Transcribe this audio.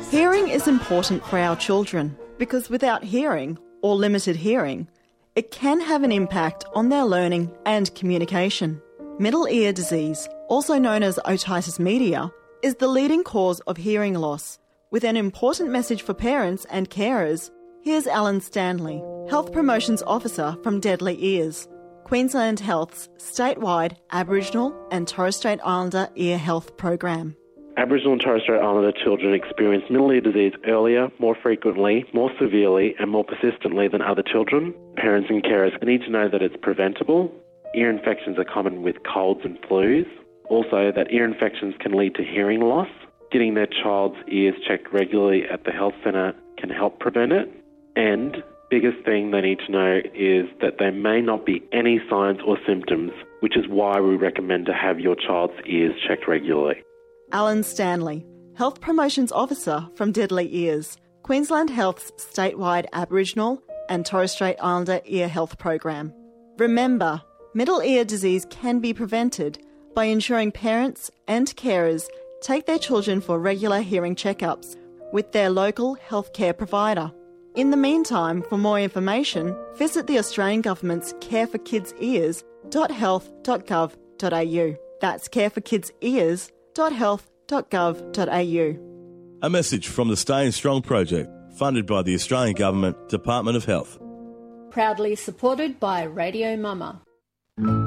Hearing is important for our children because without hearing or limited hearing, it can have an impact on their learning and communication. Middle ear disease, also known as otitis media, is the leading cause of hearing loss. With an important message for parents and carers, here's Alan Stanley, Health Promotions Officer from Deadly Ears, Queensland Health's statewide Aboriginal and Torres Strait Islander ear health program. Aboriginal and Torres Strait Islander children experience middle ear disease earlier, more frequently, more severely and more persistently than other children. Parents and carers need to know that it's preventable. Ear infections are common with colds and flus. Also, that ear infections can lead to hearing loss. Getting their child's ears checked regularly at the health centre can help prevent it. And biggest thing they need to know is that there may not be any signs or symptoms, which is why we recommend to have your child's ears checked regularly. Alan Stanley, Health Promotions Officer from Deadly Ears, Queensland Health's statewide Aboriginal and Torres Strait Islander ear health program. Remember, middle ear disease can be prevented by ensuring parents and carers take their children for regular hearing checkups with their local healthcare provider. In the meantime, for more information, visit the Australian Government's careforkidsears.health.gov.au. That's careforkidsears.health.gov.au. A message from the Staying Strong project, funded by the Australian Government, Department of Health. Proudly supported by Radio Mama.